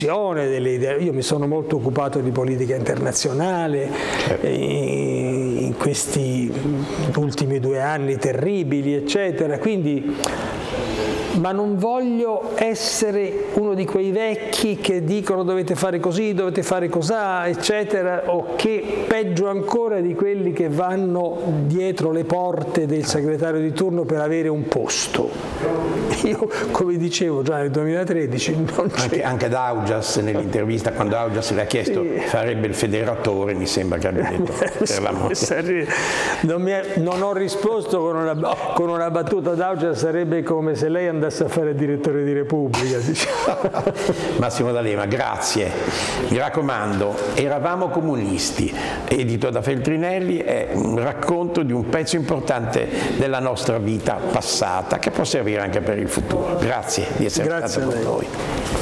delle idee. Io mi sono molto occupato di politica internazionale in questi ultimi 2 anni terribili, eccetera, quindi, ma non voglio essere uno di quei vecchi che dicono dovete fare così, dovete fare cosà, eccetera, o che peggio ancora di quelli che vanno dietro le porte del segretario di turno per avere un posto. Io, come dicevo già nel 2013, non c'è. Anche ad Augias, nell'intervista, quando Augias le ha chiesto farebbe il federatore, mi sembra che abbia detto per la morte. Non ho risposto con una battuta. Ad Augias sarebbe come se lei andasse a fare il direttore di Repubblica, diciamo. Massimo D'Alema, grazie. Mi raccomando, Eravamo comunisti, edito da Feltrinelli, è un racconto di un pezzo importante della nostra vita passata che può servire anche per il futuro. Grazie di essere stato con noi.